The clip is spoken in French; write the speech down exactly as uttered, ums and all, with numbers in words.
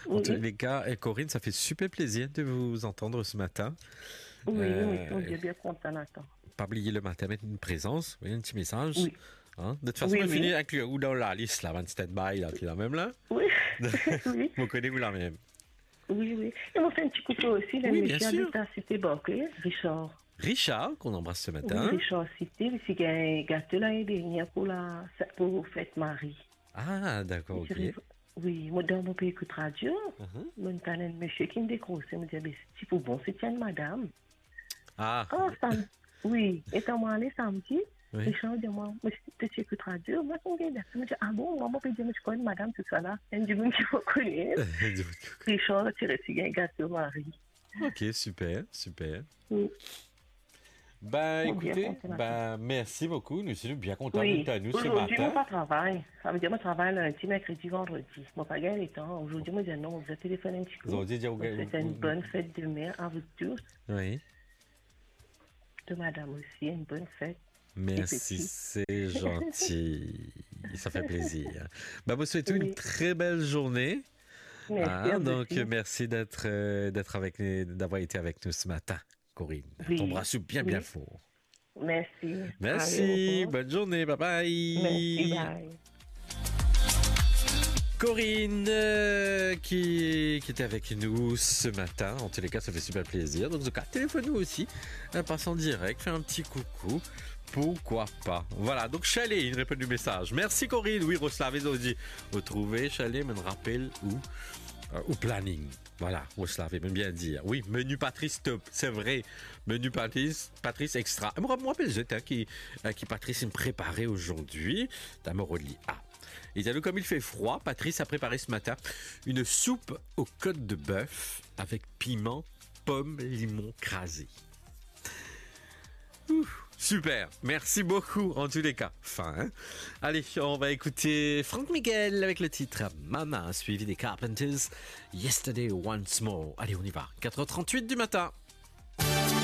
En tous Oui, les cas, et Corinne, ça fait super plaisir de vous entendre ce matin. oui, oui, Euh, on est bien content, Nathan. pas oublier le matin mettre une présence, oui, un petit message. Oui, Hein. De toute façon, oui, on oui, finit avec le ou dans la liste, là, van stand-by, là, qui est la même, là. oui, oui, Vous connaissez-vous la même? oui, oui. Et on fait un petit coucou aussi, le Oui, bien monsieur sûr. de la cité Barclay, Richard. Richard, qu'on embrasse ce Oui, matin. Richard Cité, c'est un gâteau l'année dernière pour la pour fête Marie. Ah, d'accord, Et ok. je rêve- Oui, moi dans mon pays écoute radio, Mhm. mon talent monsieur qui me décroche, me dit, mais c'est pour bon, c'est une madame. Ah, Ah, sam... oui, étant moi allé samedi, oui. Richard dit moi, moi je tu écoutes radio, moi je me dis, me dit, ah bon, moi, moi, je dis, mais je connais madame, tout ça là. Elle me dit, mais il faut connaître. Richard, tu reçu un gâteau Marie. Ok, super, super. Oui, Ben, on bien écoutez, content là. ben, merci beaucoup. Nous sommes bien contents Oui, d'être à nous ce aujourd'hui, moi, matin. pas travail. Ça veut dire, moi, travaille lundi, mercredi, vendredi. Moi, pas gagné les temps. Aujourd'hui, moi, je dis non, vous avez téléphoné un petit Vous coup. avez dit, Moi, c'est une bonne fête de mer à vous tous. oui. De madame aussi, une bonne fête. Et Merci, petit. c'est gentil. Ça fait plaisir. Ben, vous souhaitez une Oui, très belle journée. merci à Hein, vous donc, aussi. merci d'être euh, d'être avec nous, d'avoir été avec nous ce matin, Corinne. Oui, T'embrasse bien, bien oui, fort. merci. Allez, au Merci, revoir. bonne journée, bye Merci, bye. bye. Corinne euh, qui, qui était avec nous ce matin. En tous les cas, ça fait super plaisir. Donc, en tout cas, téléphone-nous aussi. Euh, passe en direct, fais un petit coucou. Pourquoi pas? Voilà, donc Chalet, il répond du message. Merci Corinne. Oui, Roslav, ils ont dit. Vous trouvez Chalet, me rappelle où? Euh, au planning. Voilà, Roslav, même bien dire. Oui, menu Patrice top, c'est vrai. Menu Patrice, Patrice extra. Moi, je me rappelle, j'étais qui, euh, qui Patrice me préparait aujourd'hui. D'Amoroli. Ah. Et t'as vu comme il fait froid, Patrice a préparé ce matin une soupe aux côtes de bœuf avec piment, pomme, limon crasé. Ouh, super, merci beaucoup en tous les cas. Fin. Hein. Allez, on va écouter Franck Miguel avec le titre Mama, suivi des Carpenters, Yesterday Once More. Allez, on y va. quatre heures trente-huit du matin.